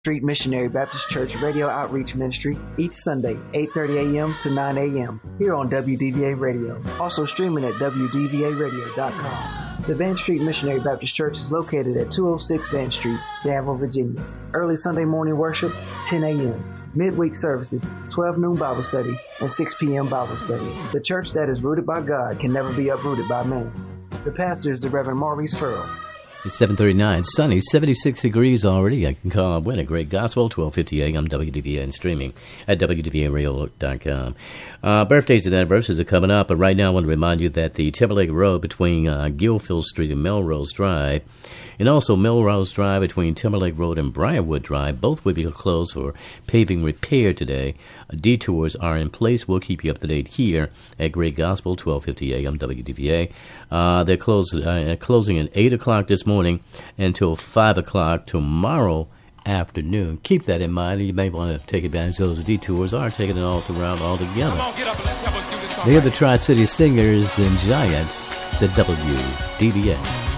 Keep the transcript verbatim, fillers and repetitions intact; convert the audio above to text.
Street Missionary Baptist Church Radio Outreach Ministry each Sunday, eight thirty a.m. to nine a.m. here on W D V A Radio. Also streaming at W D V A radio dot com. The Van Street Missionary Baptist Church is located at two oh six Van Street, Danville, Virginia. Early Sunday morning worship, ten a.m. Midweek services, twelve noon Bible study, and six p.m. Bible study. The church that is rooted by God can never be uprooted by man. The pastor is the Reverend Maurice Furrow. It's seven thirty-nine, sunny, seventy-six degrees already. I can call and win a great gospel, twelve fifty a.m. W D V A and streaming at W D V A radio dot com. Uh, birthdays and anniversaries are coming up, but right now I want to remind you that the Timberlake Road between uh, Gilfield Street and Melrose Drive, and also Melrose Drive between Timberlake Road and Briarwood Drive, both will be closed for paving repair today. Detours are in place. We'll keep you up to date here at Great Gospel, twelve fifty a.m. W D V A. Uh, they're closed, uh, closing at eight o'clock this morning until five o'clock tomorrow afternoon. Keep that in mind. You may want to take advantage of those detours or taking it all around all together. On, get up and let's help us do this song. They are the Tri-City Singers and Giants at W D V A.